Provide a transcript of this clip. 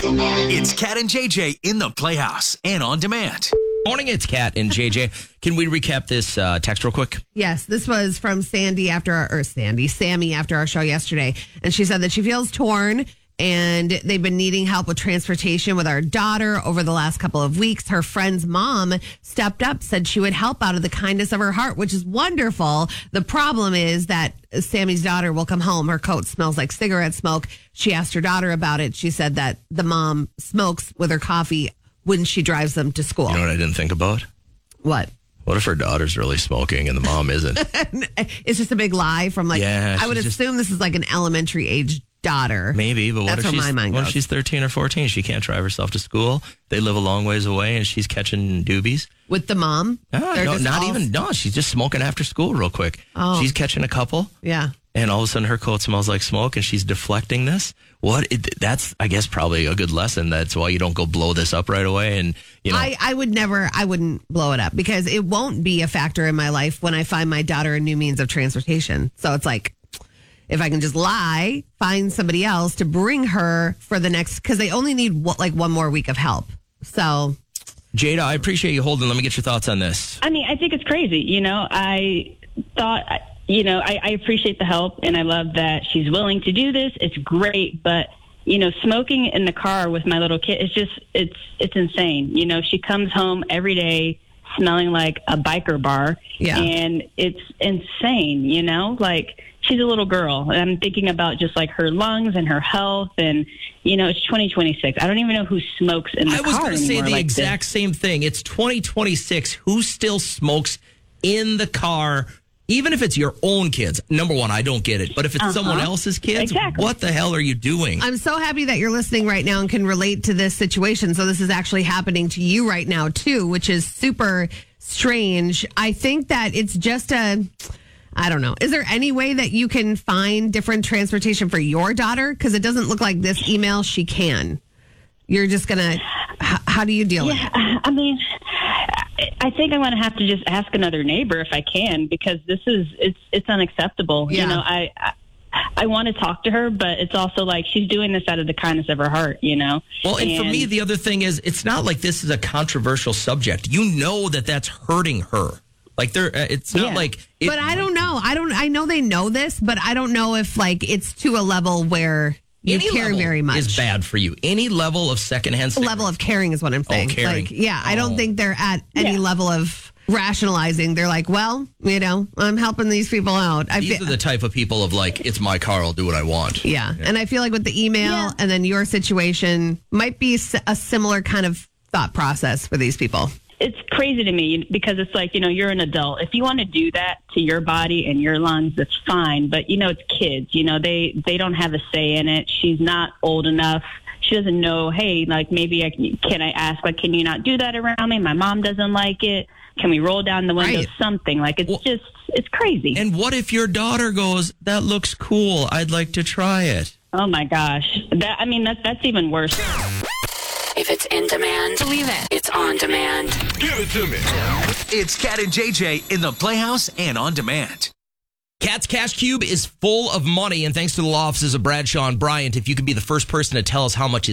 It's Kat and JJ in the Playhouse and on demand. Morning, it's Kat and JJ. Can we recap this text real quick? Yes, this was from Sammy after our show yesterday. And she said that she feels torn and they've been needing help with transportation with our daughter over the last couple of weeks. Her friend's mom stepped up, said she would help out of the kindness of her heart, which is wonderful. The problem is that Sammy's daughter will come home. Her coat smells like cigarette smoke. She asked her daughter about it. She said that the mom smokes with her coffee when she drives them to school. You know what I didn't think about? What? What if her daughter's really smoking and the mom isn't? It's just a big lie from I would assume this is like an elementary age daughter. Maybe, but what if she's 13 or 14? She can't drive herself to school. They live a long ways away and she's catching doobies. With the mom? No, she's just smoking after school real quick. Oh. She's catching a couple. Yeah. And all of a sudden her coat smells like smoke and she's deflecting this. That's, I guess, probably a good lesson. That's why you don't go blow this up right away. And, you know. I wouldn't blow it up because it won't be a factor in my life when I find my daughter a new means of transportation. So it's like, if I can just lie, find somebody else to bring her for the next, because they only need one more week of help. So. Jada, I appreciate you holding. Let me get your thoughts on this. I mean, I think it's crazy. I thought, I appreciate the help and I love that she's willing to do this. It's great. But, smoking in the car with my little kid, it's insane. She comes home every day smelling like a biker bar. Yeah. And it's insane, she's a little girl. And I'm thinking about just like her lungs and her health. And, it's 2026. I don't even know who smokes in the car. I was going to say the exact this. same thing. It's 2026. Who still smokes in the car? Even if it's your own kids. Number one, I don't get it. But if it's someone else's kids, What the hell are you doing? I'm so happy that you're listening right now and can relate to this situation. So this is actually happening to you right now, too, which is super strange. I think that it's just I don't know. Is there any way that you can find different transportation for your daughter? Because it doesn't look like this email she can. You're just going to, how do you deal with it? I mean, I think I'm going to have to just ask another neighbor if I can, because it's unacceptable. Yeah. I want to talk to her, but it's also like she's doing this out of the kindness of her heart, Well, and for me, the other thing is, it's not like this is a controversial subject. You know that's hurting her. Like it's not like. But I don't know. I know they know this, but I don't know if it's to a level where you care very much. Is bad for you. Any level of secondhand. Level of caring is what I'm saying. Caring. I don't think they're at any level of rationalizing. They're like, well, I'm helping these people out. These are the type of people of it's my car, I'll do what I want. Yeah. And I feel like with the email and then your situation might be a similar kind of thought process for these people. It's crazy to me because it's like, you're an adult. If you want to do that to your body and your lungs, that's fine. But, it's kids. They don't have a say in it. She's not old enough. She doesn't know, hey, maybe can I ask, can you not do that around me? My mom doesn't like it. Can we roll down the window? Right. Something. It's crazy. And what if your daughter goes, that looks cool, I'd like to try it? Oh, my gosh. That's even worse. If it's in demand, believe it. It's on demand. Give it to me. It's Kat and JJ in the Playhouse and on demand. Kat's Cash Cube is full of money, and thanks to the law offices of Bradshaw and Bryant, if you could be the first person to tell us how much is